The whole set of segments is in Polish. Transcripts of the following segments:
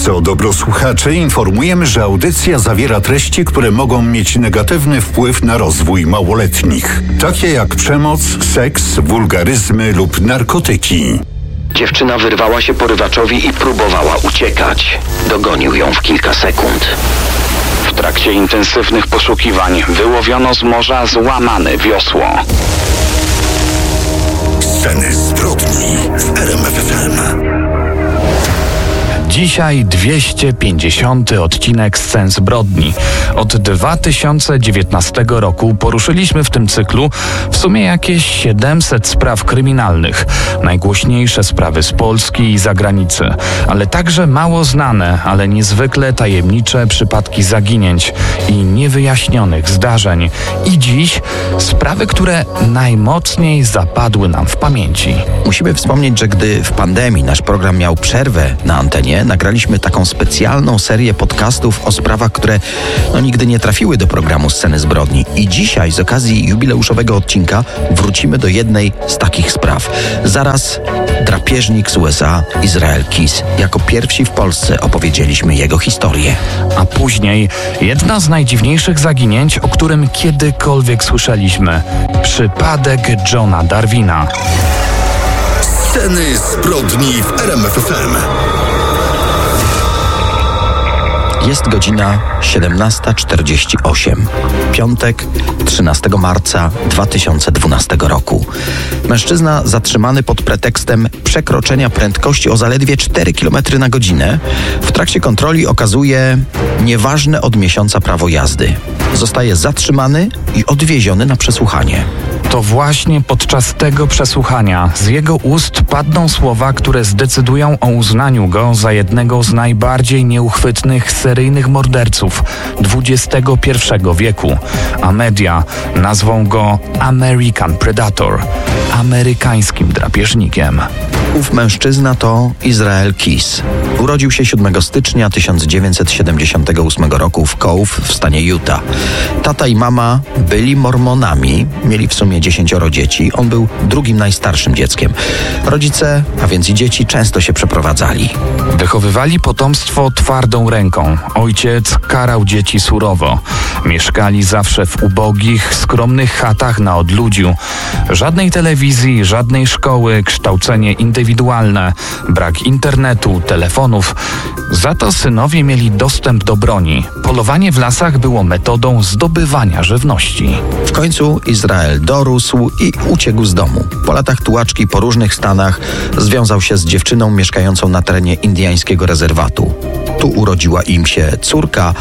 Co dobro słuchacze, informujemy, że audycja zawiera treści, które mogą mieć negatywny wpływ na rozwój małoletnich, takie jak przemoc, seks, wulgaryzmy lub narkotyki. Dziewczyna wyrwała się porywaczowi i próbowała uciekać. Dogonił ją w kilka sekund. W trakcie intensywnych poszukiwań wyłowiono z morza złamane wiosło. Sceny zbrodni w RMF FM. Dzisiaj 250. odcinek Scen zbrodni. Od 2019 roku poruszyliśmy w tym cyklu w sumie jakieś 700 spraw kryminalnych. Najgłośniejsze sprawy z Polski i zagranicy, ale także mało znane, ale niezwykle tajemnicze przypadki zaginięć i niewyjaśnionych zdarzeń. I dziś sprawy, które najmocniej zapadły nam w pamięci. Musimy wspomnieć, że gdy w pandemii nasz program miał przerwę na antenie, nagraliśmy taką specjalną serię podcastów o sprawach, które nigdy nie trafiły do programu Sceny zbrodni. I dzisiaj z okazji jubileuszowego odcinka wrócimy do jednej z takich spraw. Zaraz drapieżnik z USA, Israel Keys. Jako pierwsi w Polsce opowiedzieliśmy jego historię. A później jedno z najdziwniejszych zaginięć, o którym kiedykolwiek słyszeliśmy. Przypadek Johna Darwina. Sceny zbrodni w RMF FM. Jest godzina 17:48. Piątek, 13 marca 2012 roku. Mężczyzna zatrzymany pod pretekstem przekroczenia prędkości o zaledwie 4 km na godzinę w trakcie kontroli okazuje nieważne od miesiąca prawo jazdy. Zostaje zatrzymany i odwieziony na przesłuchanie. To właśnie podczas tego przesłuchania z jego ust padną słowa, które zdecydują o uznaniu go za jednego z najbardziej nieuchwytnych seryjnych morderców XXI wieku, a media nazwą go American Predator, amerykańskim drapieżnikiem. Ów mężczyzna to Israel Keys. Urodził się 7 stycznia 1978 roku w Cove w stanie Utah. Tata i mama byli mormonami, mieli w sumie 10 dzieci. On był drugim najstarszym dzieckiem. Rodzice, a więc i dzieci, często się przeprowadzali. Wychowywali potomstwo twardą ręką. Ojciec karał dzieci surowo. Mieszkali zawsze w ubogich, skromnych chatach na odludziu. Żadnej telewizji, żadnej szkoły, kształcenie indywidualne, brak internetu, telefonów. Za to synowie mieli dostęp do broni. Polowanie w lasach było metodą zdobywania żywności. W końcu Izrael dorósł i uciekł z domu. Po latach tułaczki po różnych stanach związał się z dziewczyną mieszkającą na terenie indyjskiego rezerwatu. Tu urodziła im się córka,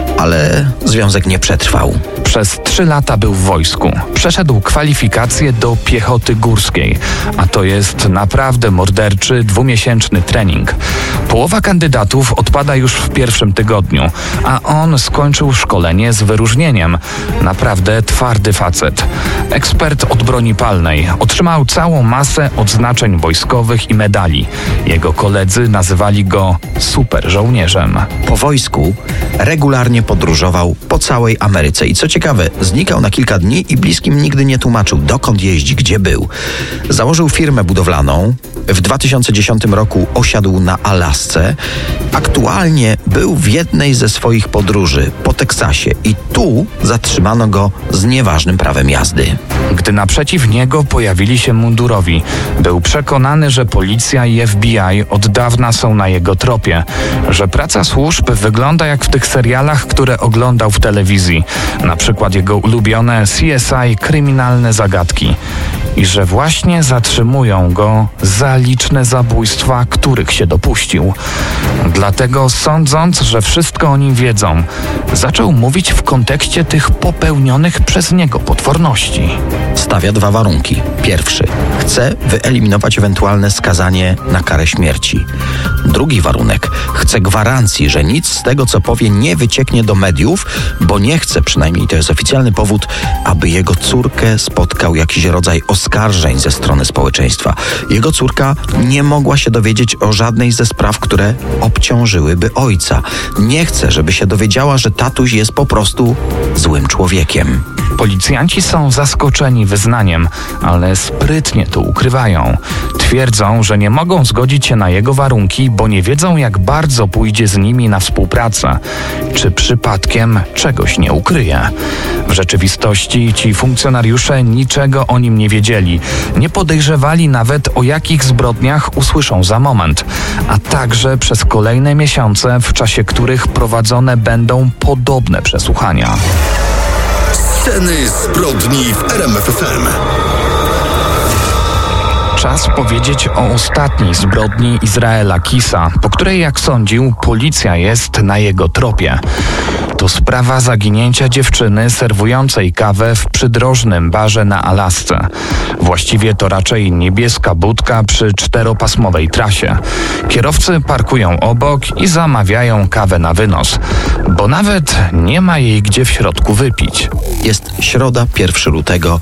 ale związek nie przetrwał. Przez 3 lata był w wojsku. Przeszedł kwalifikacje do piechoty górskiej, a to jest naprawdę morderczy 2-miesięczny trening. Połowa kandydatów odpada już w pierwszym tygodniu, a on skończył szkolenie z wyróżnieniem. Naprawdę twardy facet. Ekspert od broni palnej. Otrzymał całą masę odznaczeń wojskowych i medali. Jego koledzy nazywali go super żołnierzem. Po wojsku regularnie podróżował po całej Ameryce i co ciekawe, znikał na kilka dni i bliskim nigdy nie tłumaczył, dokąd jeździ, gdzie był. Założył firmę budowlaną. W 2010 roku osiadł na Alasce. Aktualnie był w jednej ze swoich podróży po Teksasie i tu zatrzymano go z nieważnym prawem jazdy. Gdy naprzeciw niego pojawili się mundurowi, był przekonany, że policja i FBI od dawna są na jego tropie, że praca służb wygląda jak w tych serialach, które oglądał w telewizji, na przykład jego ulubione CSI Kryminalne Zagadki, i że właśnie zatrzymują go za liczne zabójstwa, których się dopuścił. Dlatego, sądząc, że wszystko o nim wiedzą, zaczął mówić w kontekście tych popełnionych przez niego potworności. Stawia 2 warunki. Pierwszy. Chce wyeliminować ewentualne skazanie na karę śmierci. Drugi warunek. Chce gwarancji, że nic z tego, co powie, nie wycieknie do mediów, bo nie chce, przynajmniej to jest oficjalny powód, aby jego córkę spotkał jakiś rodzaj oskarżeń ze strony społeczeństwa. Jego córka nie mogła się dowiedzieć o żadnej ze spraw, które obciążyłyby ojca. Nie chce, żeby się dowiedziała, że tatuś jest po prostu złym człowiekiem. Policjanci są zaskoczeni wyznaniem, ale sprytnie to ukrywają. Twierdzą, że nie mogą zgodzić się na jego warunki, bo nie wiedzą, jak bardzo pójdzie z nimi na współpracę. Czy przypadkiem czegoś nie ukryje? W rzeczywistości ci funkcjonariusze niczego o nim nie wiedzieli. Nie podejrzewali nawet, o jakich zbrodniach usłyszą za moment, a także przez kolejne miesiące, w czasie których prowadzone będą podobne przesłuchania. Sceny zbrodni w RMF FM. Czas powiedzieć o ostatniej zbrodni Izraela Kisa, po której, jak sądził, policja jest na jego tropie. To sprawa zaginięcia dziewczyny serwującej kawę w przydrożnym barze na Alasce. Właściwie to raczej niebieska budka przy 4-pasmowej trasie. Kierowcy parkują obok i zamawiają kawę na wynos, bo nawet nie ma jej gdzie w środku wypić. Jest środa, 1 lutego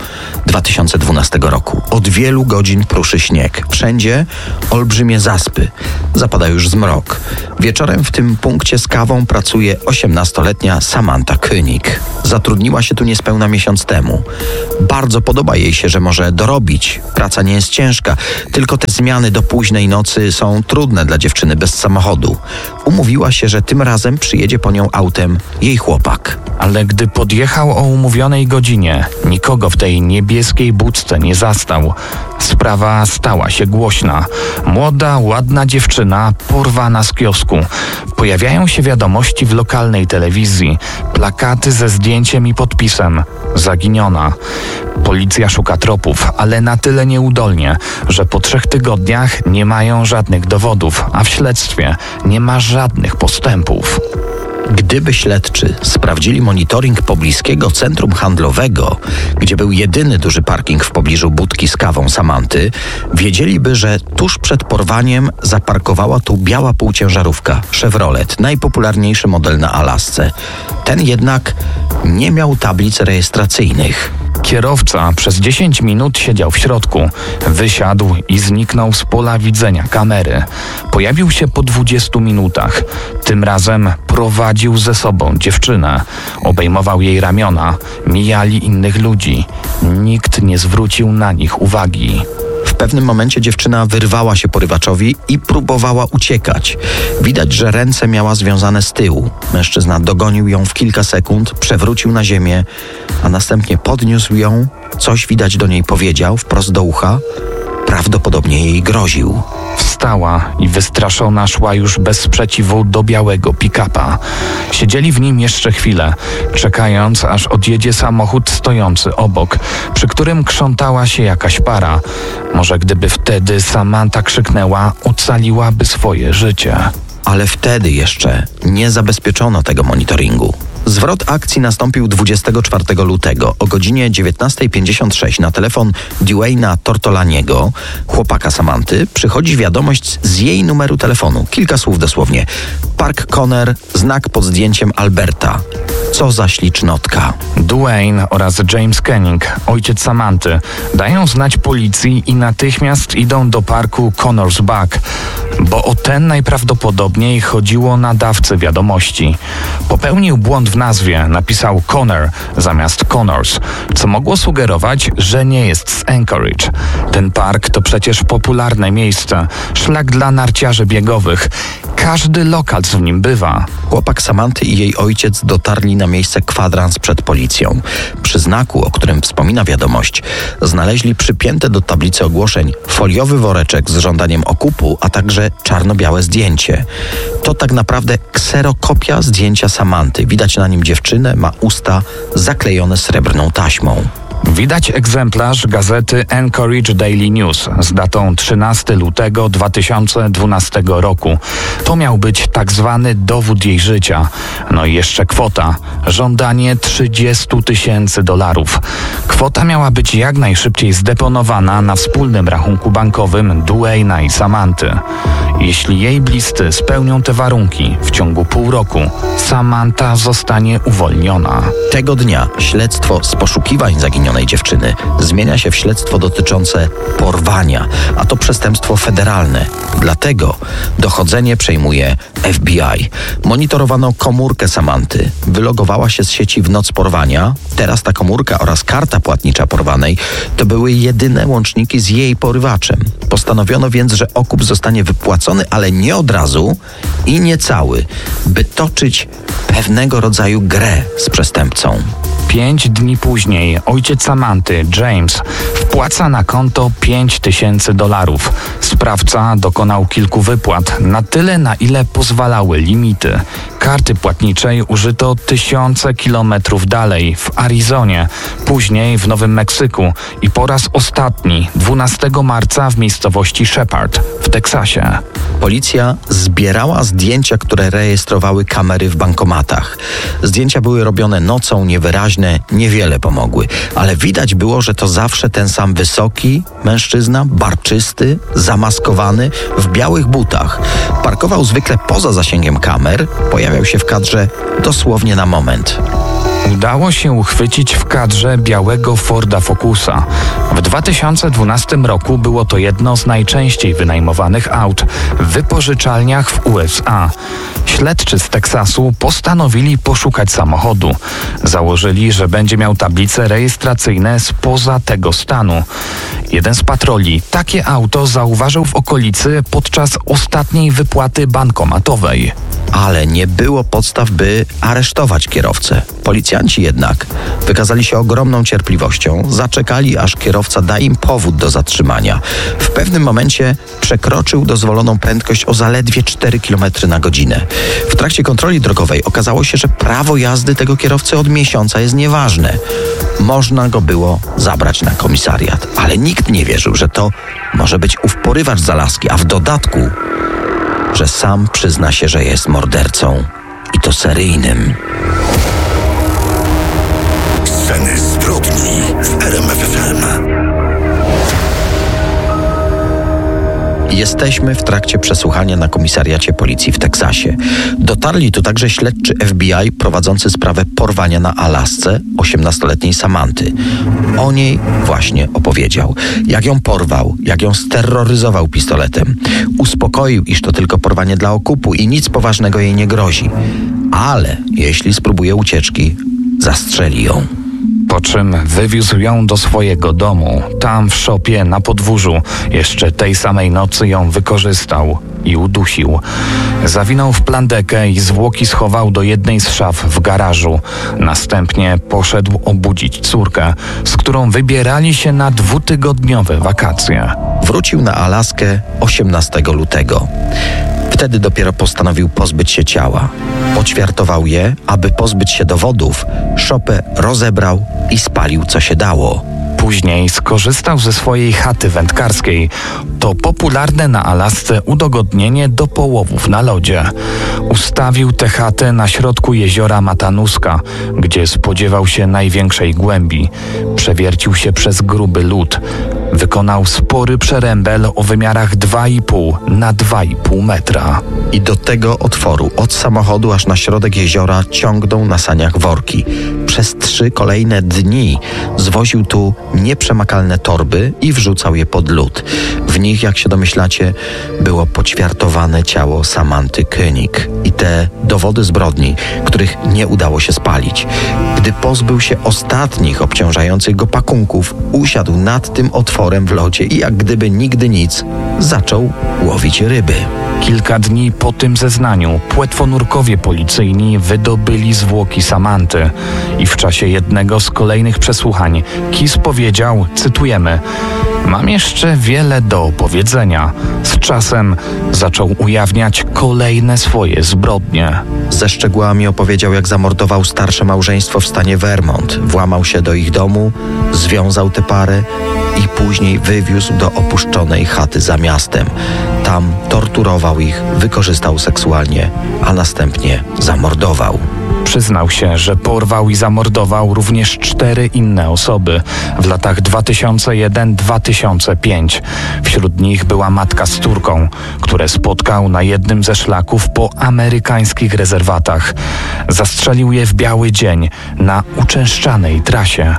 2012 roku. Od wielu godzin pruszy śnieg. Wszędzie olbrzymie zaspy. Zapada już zmrok. Wieczorem w tym punkcie z kawą pracuje 18-letnia Samantha Koenig. Zatrudniła się tu niespełna miesiąc temu. Bardzo podoba jej się, że może dorobić. Praca nie jest ciężka, tylko te zmiany do późnej nocy są trudne dla dziewczyny bez samochodu. Umówiła się, że tym razem przyjedzie po nią autem jej chłopak. Ale gdy podjechał o umówionej godzinie, nikogo w tej niebieskiej budce nie zastał. Sprawa stała się głośna. Młoda, ładna dziewczyna porwana z kiosku. Pojawiają się wiadomości w lokalnej telewizji. Plakaty ze zdjęciem i podpisem. Zaginiona. Policja szuka tropów, ale na tyle nieudolnie, że po 3 tygodniach nie mają żadnych dowodów, a w śledztwie nie ma żadnych postępów. Gdyby śledczy sprawdzili monitoring pobliskiego centrum handlowego, gdzie był jedyny duży parking w pobliżu budki z kawą Samanty, wiedzieliby, że tuż przed porwaniem zaparkowała tu biała półciężarówka Chevrolet, najpopularniejszy model na Alasce. Ten jednak nie miał tablic rejestracyjnych. Kierowca przez 10 minut siedział w środku. Wysiadł i zniknął z pola widzenia kamery. Pojawił się po 20 minutach. Tym razem prowadził ze sobą dziewczynę. Obejmował jej ramiona. Mijali innych ludzi. Nikt nie zwrócił na nich uwagi. W pewnym momencie dziewczyna wyrwała się porywaczowi i próbowała uciekać. Widać, że ręce miała związane z tyłu. Mężczyzna dogonił ją w kilka sekund, przewrócił na ziemię, a następnie podniósł ją, coś widać do niej powiedział wprost do ucha. Prawdopodobnie jej groził. Wstała i wystraszona szła już bez sprzeciwu do białego pick-upa. Siedzieli w nim jeszcze chwilę, czekając, aż odjedzie samochód stojący obok, przy którym krzątała się jakaś para. Może gdyby wtedy Samantha krzyknęła, ocaliłaby swoje życie. Ale wtedy jeszcze nie zabezpieczono tego monitoringu. Zwrot akcji nastąpił 24 lutego o godzinie 19:56 na telefon Dwayna Tortolaniego, chłopaka Samanty, przychodzi wiadomość z jej numeru telefonu. Kilka słów dosłownie. Park Conner, znak pod zdjęciem Alberta. Co za ślicznotka. Dwayne oraz James Koenig, ojciec Samanty, dają znać policji i natychmiast idą do parku Connors Back, bo o ten najprawdopodobniej chodziło nadawcę wiadomości. Popełnił błąd w nazwie, napisał Conner zamiast Connors, co mogło sugerować, że nie jest z Anchorage. Ten park to przecież popularne miejsce, szlak dla narciarzy biegowych. Każdy lokal w nim bywa. Chłopak Samanty i jej ojciec dotarli na miejsce kwadrans przed policją. Przy znaku, o którym wspomina wiadomość, znaleźli przypięte do tablicy ogłoszeń foliowy woreczek z żądaniem okupu, a także czarno-białe zdjęcie. To tak naprawdę kserokopia zdjęcia Samanty. Widać na nim dziewczynę, ma usta zaklejone srebrną taśmą. Widać egzemplarz gazety Anchorage Daily News z datą 13 lutego 2012 roku. To miał być tak zwany dowód jej życia. No i jeszcze kwota. Żądanie $30,000. Kwota miała być jak najszybciej zdeponowana na wspólnym rachunku bankowym Dwayna i Samanty. Jeśli jej bliscy spełnią te warunki w ciągu pół roku, Samantha zostanie uwolniona. Tego dnia śledztwo z poszukiwań zaginionej zaginionej dziewczyny zmienia się w śledztwo dotyczące porwania, a to przestępstwo federalne. Dlatego dochodzenie przejmuje FBI. Monitorowano komórkę Samanty. Wylogowała się z sieci w noc porwania. Teraz ta komórka oraz karta płatnicza porwanej to były jedyne łączniki z jej porywaczem. Postanowiono więc, że okup zostanie wypłacony, ale nie od razu i nie cały, by toczyć pewnego rodzaju grę z przestępcą. 5 dni później ojciec Samanty, James, wpłaca na konto $5000. Sprawca dokonał kilku wypłat, na tyle, na ile pozwalały limity. Karty płatniczej użyto tysiące kilometrów dalej, w Arizonie, później w Nowym Meksyku i po raz ostatni 12 marca w miejscowości Shepard w Teksasie. Policja zbierała zdjęcia, które rejestrowały kamery w bankomatach. Zdjęcia były robione nocą, niewyraźne, niewiele pomogły, ale widać było, że to zawsze ten sam wysoki mężczyzna, barczysty, zamaskowany, w białych butach. Parkował zwykle poza zasięgiem kamer, pojawiał się w kadrze dosłownie na moment. Udało się uchwycić w kadrze białego Forda Focusa. W 2012 roku było to jedno z najczęściej wynajmowanych aut w wypożyczalniach w USA. Śledczy z Teksasu postanowili poszukać samochodu. Założyli, że będzie miał tablice rejestracyjne spoza tego stanu. Jeden z patroli takie auto zauważył w okolicy podczas ostatniej wypłaty bankomatowej. Ale nie było podstaw, by aresztować kierowcę. Policjanci jednak wykazali się ogromną cierpliwością, zaczekali, aż kierowca da im powód do zatrzymania. W pewnym momencie przekroczył dozwoloną prędkość o zaledwie 4 km na godzinę. W trakcie kontroli drogowej okazało się, że prawo jazdy tego kierowcy od miesiąca jest nieważne. Można go było zabrać na komisariat, ale nikt nie wierzył, że to może być ów porywacz z Alaski, a w dodatku, że sam przyzna się, że jest mordercą i to seryjnym. Sceny zbrodni w RMF FM. Jesteśmy w trakcie przesłuchania na komisariacie policji w Teksasie. Dotarli tu także śledczy FBI prowadzący sprawę porwania na Alasce 18-letniej Samanty. O niej właśnie opowiedział. Jak ją porwał, jak ją steroryzował pistoletem. Uspokoił, iż to tylko porwanie dla okupu i nic poważnego jej nie grozi. Ale jeśli spróbuje ucieczki, zastrzeli ją. Po czym wywiózł ją do swojego domu. Tam w szopie na podwórzu jeszcze tej samej nocy ją wykorzystał i udusił. Zawinął w plandekę i zwłoki schował do jednej z szaf w garażu. Następnie poszedł obudzić córkę, z którą wybierali się na 2-tygodniowe wakacje. Wrócił na Alaskę 18 lutego. Wtedy dopiero postanowił pozbyć się ciała. Poćwiartował je, aby pozbyć się dowodów. Szopę rozebrał i spalił, co się dało. Później skorzystał ze swojej chaty wędkarskiej. To popularne na Alasce udogodnienie do połowów na lodzie. Ustawił tę chatę na środku jeziora Matanuska, gdzie spodziewał się największej głębi. Przewiercił się przez gruby lód. Wykonał spory przerębel o wymiarach 2,5 na 2,5 metra. I do tego otworu, od samochodu aż na środek jeziora, ciągną na saniach worki. Przez 3 kolejne dni zwoził tu nieprzemakalne torby i wrzucał je pod lód. W nich, jak się domyślacie, było poćwiartowane ciało Samanty Koenig i te dowody zbrodni, których nie udało się spalić. Gdy pozbył się ostatnich obciążających go pakunków, usiadł nad tym otworem w lodzie i jak gdyby nigdy nic, zaczął łowić ryby. Kilka dni po tym zeznaniu płetwonurkowie policyjni wydobyli zwłoki Samanty i w czasie jednego z kolejnych przesłuchań Kis powiedział, cytujemy: „Mam jeszcze wiele do opowiedzenia”. Z czasem zaczął ujawniać kolejne swoje zbrodnie. Ze szczegółami opowiedział, jak zamordował starsze małżeństwo w stanie Vermont. Włamał się do ich domu, związał tę parę i później wywiózł do opuszczonej chaty za miastem. Tam torturował ich, wykorzystał seksualnie, a następnie zamordował. Przyznał się, że porwał i zamordował również 4 inne osoby w latach 2001-2005. Wśród nich była matka z córką, które spotkał na jednym ze szlaków po amerykańskich rezerwatach. Zastrzelił je w biały dzień na uczęszczanej trasie.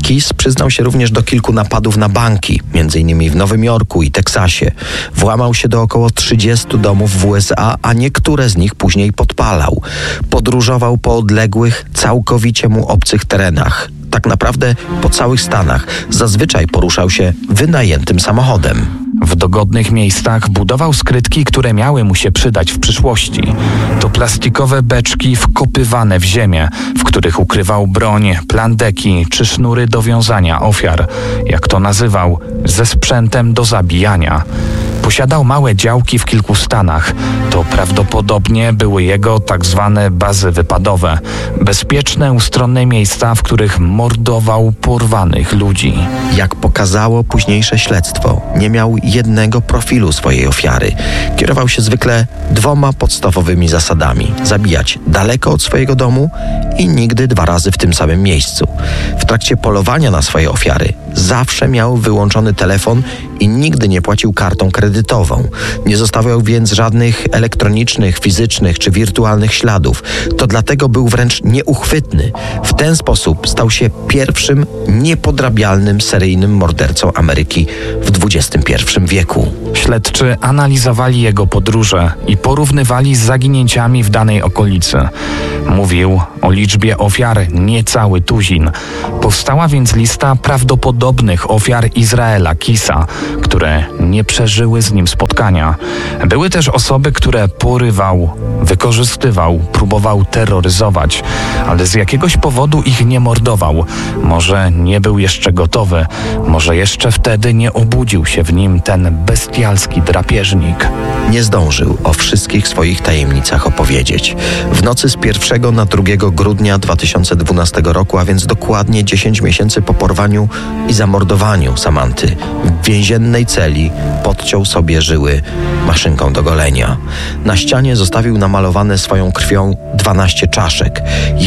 Keyes przyznał się również do kilku napadów na banki, m.in. w Nowym Jorku i Teksasie. Włamał się do około 30 domów w USA, a niektóre z nich później podpalał. Podróżował po odległych, całkowicie mu obcych terenach. Tak naprawdę po całych Stanach. Zazwyczaj poruszał się wynajętym samochodem. W dogodnych miejscach budował skrytki, które miały mu się przydać w przyszłości. To plastikowe beczki wkopywane w ziemię, w których ukrywał broń, plandeki czy sznury do wiązania ofiar, jak to nazywał, ze sprzętem do zabijania. Posiadał małe działki w kilku stanach. To prawdopodobnie były jego tak zwane bazy wypadowe. Bezpieczne, ustronne miejsca, w których mordował porwanych ludzi. Jak pokazało późniejsze śledztwo, nie miał jednego profilu swojej ofiary. Kierował się zwykle 2 podstawowymi zasadami. Zabijać daleko od swojego domu i nigdy 2 razy w tym samym miejscu. W trakcie polowania na swoje ofiary zawsze miał wyłączony telefon i nigdy nie płacił kartą kredytową. Nie zostawiał więc żadnych elektronicznych, fizycznych czy wirtualnych śladów. To dlatego był wręcz nieuchwytny. W ten sposób stał się pierwszym niepodrabialnym seryjnym mordercą Ameryki w XXI wieku. Śledczy analizowali jego podróże i porównywali z zaginięciami w danej okolicy. Mówił o liczbie ofiar niecały tuzin. Powstała więc lista prawdopodobnych ofiar Izraela Keyesa, które nie przeżyły z nim spotkania. Były też osoby, które porywał, wykorzystywał, próbował terroryzować, ale z jakiegoś powodu ich nie mordował. Może nie był jeszcze gotowy, może jeszcze wtedy nie obudził się w nim ten bestialski drapieżnik. Nie zdążył o wszystkich swoich tajemnicach opowiedzieć. W nocy z 1 na 2 grudnia 2012 roku, a więc dokładnie 10 miesięcy po porwaniu i zamordowaniu Samanty, w więziennej celi podciął sobie żyły maszynką do golenia. Na ścianie zostawił namalowane swoją krwią 12 czaszek.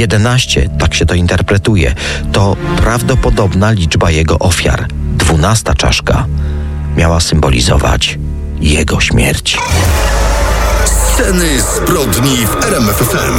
11, tak się to interpretuje, to prawdopodobna liczba jego ofiar. 12 czaszka miała symbolizować jego śmierć. Sceny zbrodni w RMF FM.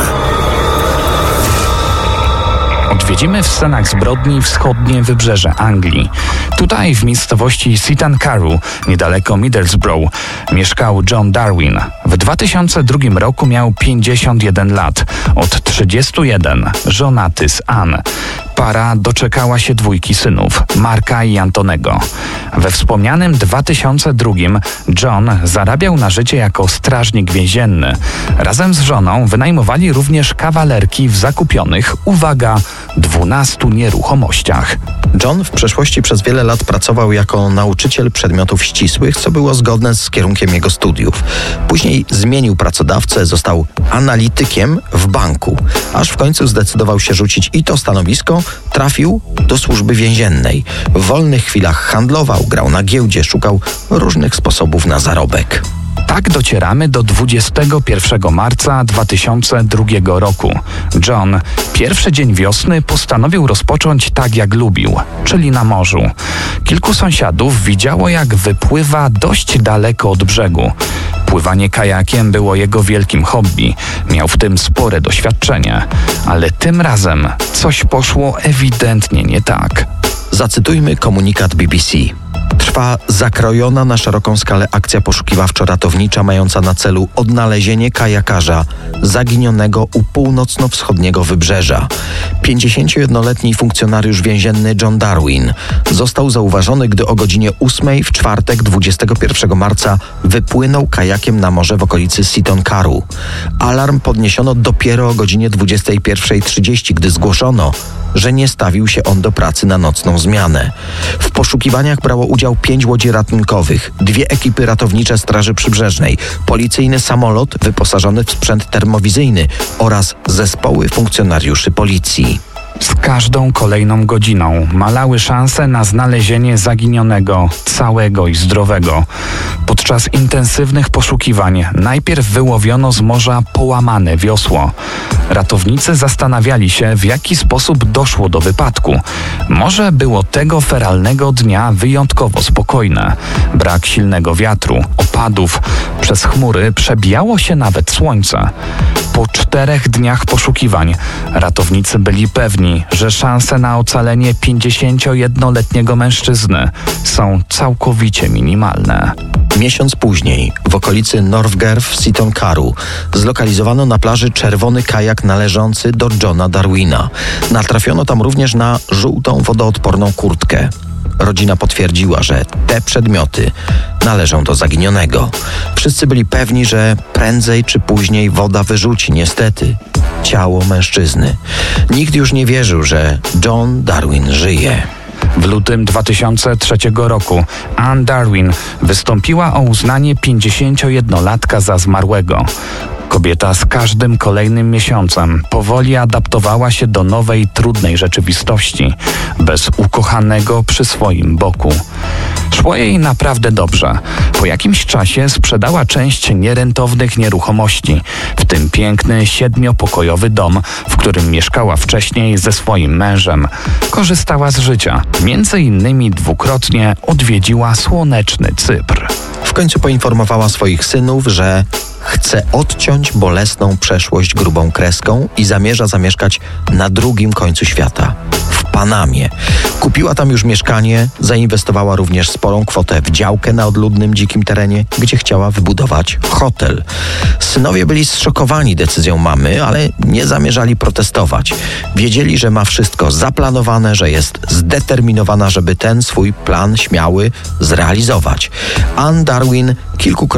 Odwiedzimy w scenach zbrodni wschodnie wybrzeże Anglii. Tutaj, w miejscowości Seaton Carew, niedaleko Middlesbrough, mieszkał John Darwin. W 2002 roku miał 51 lat, od 31, żonaty z Ann. Para doczekała się 2 synów, Marka i Antonego. We wspomnianym 2002 John zarabiał na życie jako strażnik więzienny. Razem z żoną wynajmowali również kawalerki w zakupionych, uwaga, 12 nieruchomościach. John w przeszłości przez wiele lat pracował jako nauczyciel przedmiotów ścisłych, co było zgodne z kierunkiem jego studiów. Później zmienił pracodawcę, został analitykiem w banku, aż w końcu zdecydował się rzucić i to stanowisko, trafił do służby więziennej. W wolnych chwilach handlował, grał na giełdzie, szukał różnych sposobów na zarobek. Tak docieramy do 21 marca 2002 roku. John, pierwszy dzień wiosny, postanowił rozpocząć tak jak lubił, czyli na morzu. Kilku sąsiadów widziało, jak wypływa dość daleko od brzegu. Pływanie kajakiem było jego wielkim hobby. Miał w tym spore doświadczenie. Ale tym razem coś poszło ewidentnie nie tak. Zacytujmy komunikat BBC. Trwa zakrojona na szeroką skalę akcja poszukiwawczo-ratownicza mająca na celu odnalezienie kajakarza zaginionego u północno-wschodniego wybrzeża. 51-letni funkcjonariusz więzienny John Darwin został zauważony, gdy o godzinie 8 w czwartek 21 marca wypłynął kajakiem na morze w okolicy Seaton Carew. Alarm podniesiono dopiero o godzinie 21:30, gdy zgłoszono, że nie stawił się on do pracy na nocną zmianę. W poszukiwaniach brało udział 5 łodzi ratunkowych, 2 ekipy ratownicze Straży Przybrzeżnej, policyjny samolot wyposażony w sprzęt termowizyjny oraz zespoły funkcjonariuszy policji. Z każdą kolejną godziną malały szanse na znalezienie zaginionego, całego i zdrowego. Podczas intensywnych poszukiwań najpierw wyłowiono z morza połamane wiosło. Ratownicy zastanawiali się, w jaki sposób doszło do wypadku. Morze było tego feralnego dnia wyjątkowo spokojne. Brak silnego wiatru, opadów, przez chmury przebijało się nawet słońce. Po Po 4 dniach poszukiwań ratownicy byli pewni, że szanse na ocalenie 51-letniego mężczyzny są całkowicie minimalne. Miesiąc później, w okolicy Northger w Seaton Carew, zlokalizowano na plaży czerwony kajak należący do Johna Darwina. Natrafiono tam również na żółtą wodoodporną kurtkę. Rodzina potwierdziła, że te przedmioty należą do zaginionego. Wszyscy byli pewni, że prędzej czy później woda wyrzuci niestety ciało mężczyzny. Nikt już nie wierzył, że John Darwin żyje. W lutym 2003 roku Anne Darwin wystąpiła o uznanie 51-latka za zmarłego. Kobieta z każdym kolejnym miesiącem powoli adaptowała się do nowej, trudnej rzeczywistości, bez ukochanego przy swoim boku. Szło jej naprawdę dobrze. Po jakimś czasie sprzedała część nierentownych nieruchomości, w tym piękny 7-pokojowy dom, w którym mieszkała wcześniej ze swoim mężem. Korzystała z życia. Między innymi 2-krotnie odwiedziła słoneczny Cypr. W końcu poinformowała swoich synów, że chce odciąć bolesną przeszłość grubą kreską i zamierza zamieszkać na drugim końcu świata, w Panamie. Kupiła tam już mieszkanie, zainwestowała również sporą kwotę w działkę na odludnym, dzikim terenie, gdzie chciała wybudować hotel. Synowie byli zszokowani decyzją mamy, ale nie zamierzali protestować. Wiedzieli, że ma wszystko zaplanowane, że jest zdeterminowana, żeby ten swój plan śmiały zrealizować. Anne Darwin kilkukrotnie